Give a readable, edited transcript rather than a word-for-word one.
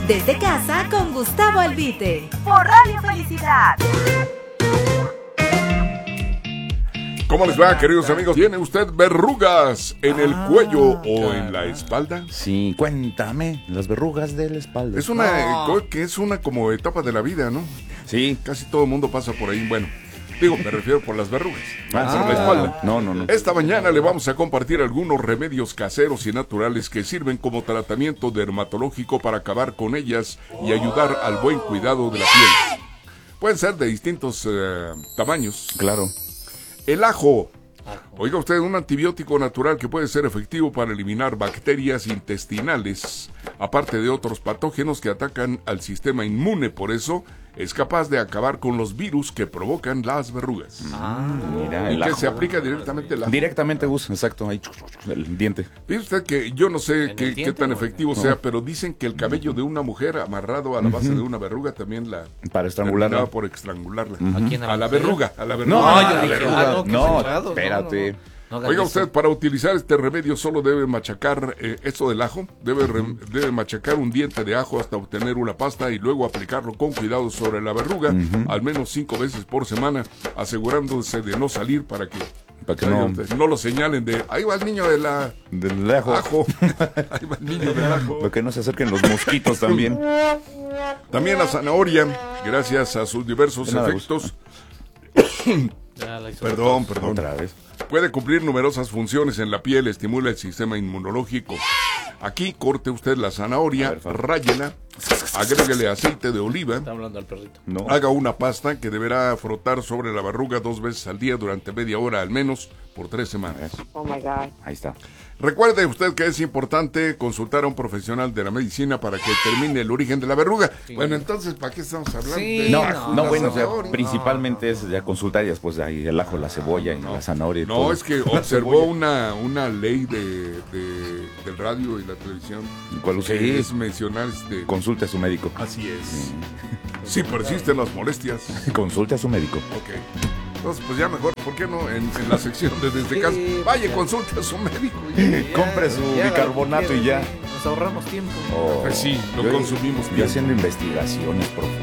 Desde casa con Gustavo Albite. Por Radio Felicidad. ¿Cómo les va, queridos amigos? ¿Tiene usted verrugas en el cuello o en la espalda? Sí, cuéntame, las verrugas de la espalda. Es una como etapa de la vida, ¿no? Sí. Casi todo el mundo pasa por ahí. Bueno, me refiero por las verrugas. Por la espalda. No. Esta mañana le vamos a compartir algunos remedios caseros y naturales que sirven como tratamiento dermatológico para acabar con ellas y ayudar al buen cuidado de la piel. Pueden ser de distintos tamaños. Claro. El ajo. Oiga usted, un antibiótico natural que puede ser efectivo para eliminar bacterias intestinales, aparte de otros patógenos que atacan al sistema inmune. Por eso es capaz de acabar con los virus que provocan las verrugas. Mira, y que se aplica directamente al ajo. Directamente usa, exacto, ahí el diente. Fíjese usted que yo no sé qué tan efectivo sea, pero dicen que el cabello de una mujer amarrado a la base de una verruga también para estrangularla. terminaba por estrangularla. ¿A quién? A la verruga. No, yo dije, no, espérate. Oiga usted, para utilizar este remedio solo debe machacar esto del ajo, debe machacar un diente de ajo hasta obtener una pasta y luego aplicarlo con cuidado sobre la verruga, al menos 5 veces por semana, asegurándose de no salir para que no lo señalen de ahí va el niño del ajo. Ahí va el niño del ajo. Para que no se acerquen los mosquitos también. También la zanahoria, gracias a sus diversos efectos. Perdón. Otra vez. Puede cumplir numerosas funciones en la piel, estimula el sistema inmunológico. Aquí corte usted la zanahoria, ráyela, agréguele aceite de oliva. Está hablando al perrito. No. Haga una pasta que deberá frotar sobre la verruga 2 veces al día durante media hora al menos por 3 semanas. Oh my God. Ahí está. Recuerde usted que es importante consultar a un profesional de la medicina para que determine el origen de la verruga. Sí. Bueno, entonces, ¿para qué estamos hablando? Sí, Bueno, o sea, principalmente es ya consultar y después ahí el ajo, la cebolla y la zanahoria y todo. No, es que observó una ley del radio y la televisión. ¿Cuál usted? Que es mencionar Consulte a su médico. Así es. Si persisten las molestias. Consulte a su médico. Ok. Entonces, pues ya mejor, ¿por qué no? En la sección de Desde Casa, vaya, consulte a su médico. Compre su bicarbonato y ya. Nos ahorramos tiempo. Pues sí, lo consumimos Yo bien. haciendo investigaciones profundas.